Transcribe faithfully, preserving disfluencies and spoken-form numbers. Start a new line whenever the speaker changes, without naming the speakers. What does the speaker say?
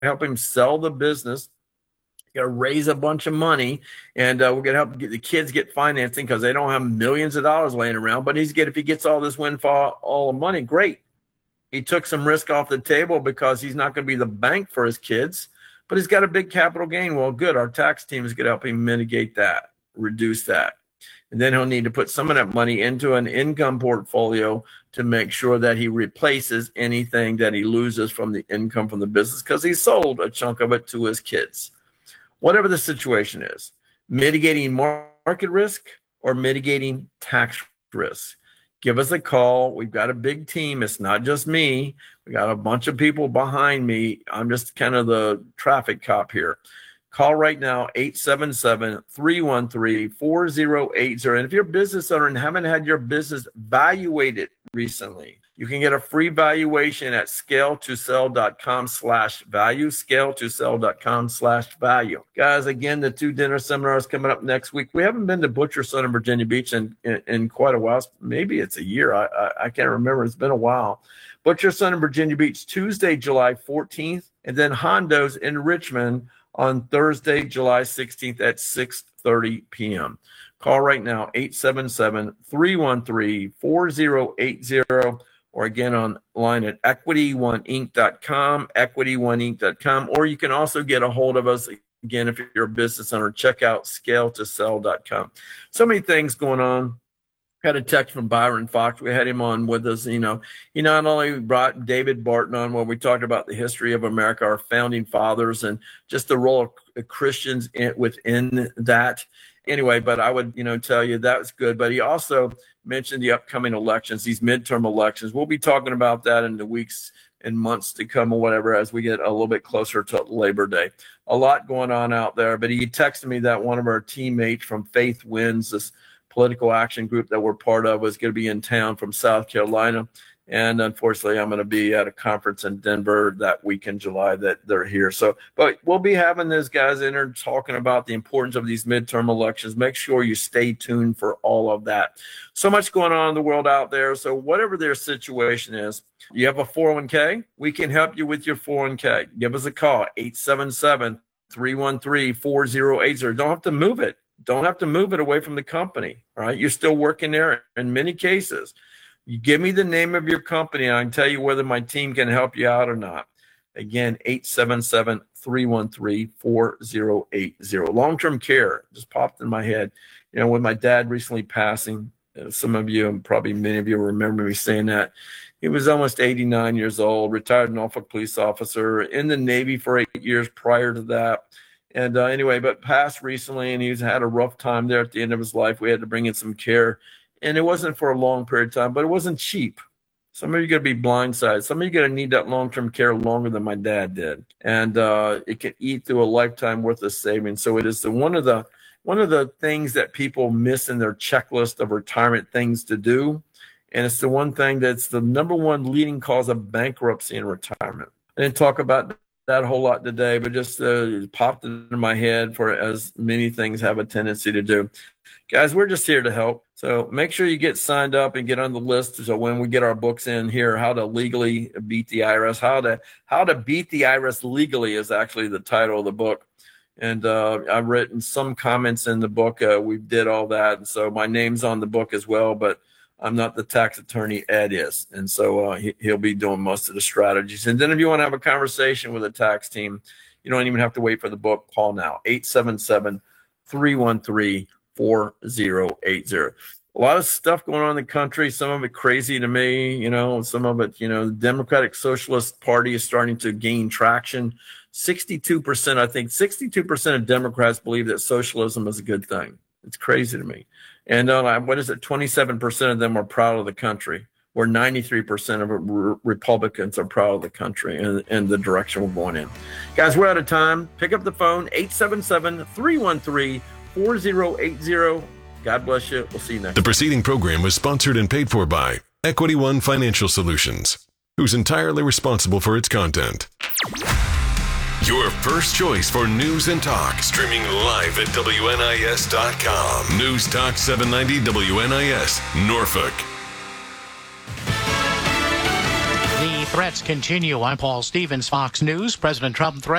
help him sell the business. Got to raise a bunch of money, and uh, we're going to help get the kids get financing because they don't have millions of dollars laying around. But he's get if he gets all this windfall, all the money, great. He took some risk off the table because he's not going to be the bank for his kids, but he's got a big capital gain. Well, good. Our tax team is going to help him mitigate that, reduce that. And then he'll need to put some of that money into an income portfolio to make sure that he replaces anything that he loses from the income from the business because he sold a chunk of it to his kids. Whatever the situation is, mitigating market risk or mitigating tax risk. Give us a call. We've got a big team. It's not just me. We got a bunch of people behind me. I'm just kind of the traffic cop here. Call right now, eight seven seven, three one three, four zero eight zero. And if you're a business owner and haven't had your business valuated recently, you can get a free valuation at scale to sell dot com slash value, scale to sell dot com slash value. Guys, again, the two dinner seminars coming up next week. We haven't been to Butcher Son in Virginia Beach in, in, in quite a while. Maybe it's a year. I, I, I can't remember. It's been a while. Butcher Son in Virginia Beach, Tuesday, July fourteenth, and then Hondo's in Richmond on Thursday, July sixteenth at six thirty p.m. Call right now, eight seven seven, three one three, four zero eight zero, or again online at equity one inc dot com, equity one inc dot com, or you can also get a hold of us. Again, if you're a business owner, check out scale to sell dot com. So many things going on. Got a text from Byron Fox. We had him on with us. You know, he not only brought David Barton on where we talked about the history of America, our founding fathers, and just the role of Christians in, within that. Anyway, but I would, you know, tell you that was good. But he also mentioned the upcoming elections, these midterm elections. We'll be talking about that in the weeks and months to come or whatever as we get a little bit closer to Labor Day. A lot going on out there. But he texted me that one of our teammates from Faith Wins, this political action group that we're part of, was going to be in town from South Carolina. And unfortunately, I'm going to be at a conference in Denver that week in July that they're here. So, but we'll be having those guys in there talking about the importance of these midterm elections. Make sure you stay tuned for all of that. So much going on in the world out there. So whatever their situation is, you have a four oh one k, we can help you with your four oh one k. Give us a call, eight seven seven, three one three, four zero eight zero. Don't have to move it. Don't have to move it away from the company, all right? You're still working there in many cases. You give me the name of your company, and I can tell you whether my team can help you out or not. Again, eight seven seven, three one three, four zero eight zero. Long-term care just popped in my head. You know, with my dad recently passing, uh, some of you, and probably many of you remember me saying that, he was almost eighty-nine years old, retired Norfolk police officer, in the Navy for eight years prior to that. And uh, anyway, but passed recently, and he's had a rough time there at the end of his life. We had to bring in some care, and it wasn't for a long period of time, but it wasn't cheap. Some of you are going to be blindsided. Some of you are going to need that long-term care longer than my dad did, and uh, it can eat through a lifetime worth of savings. So it is the one of the one of the things that people miss in their checklist of retirement things to do, and it's the one thing that's the number one leading cause of bankruptcy in retirement. I didn't talk about that a whole lot today, but just uh, popped into my head for as many things have a tendency to do. Guys, we're just here to help. So make sure you get signed up and get on the list. So when we get our books in here, how to legally beat the I R S, how to how to beat the I R S legally is actually the title of the book. And uh, I've written some comments in the book. Uh, we did all that. And so my name's on the book as well, but I'm not the tax attorney, Ed is. And so uh, he, he'll be doing most of the strategies. And then if you want to have a conversation with a tax team, you don't even have to wait for the book. Call now, eight seven seven, three one three, four zero eight zero. A lot of stuff going on in the country, some of it crazy to me, you know, some of it, you know, the Democratic Socialist Party is starting to gain traction. sixty-two percent, I think, sixty-two percent of Democrats believe that socialism is a good thing. It's crazy to me. And uh, what is it? twenty-seven percent of them are proud of the country, where ninety-three percent of re- Republicans are proud of the country and, and the direction we're going in. Guys, we're out of time. Pick up the phone, eight seven seven, three one three, four zero eight zero. God bless you. We'll see you next time.
The preceding program was sponsored and paid for by Equity One Financial Solutions, who's entirely responsible for its content. Your first choice for news and talk, streaming live at W N I S dot com. News Talk seven ninety W N I S, Norfolk.
The Threats continue. I'm Paul Stevens, Fox News. President Trump threatened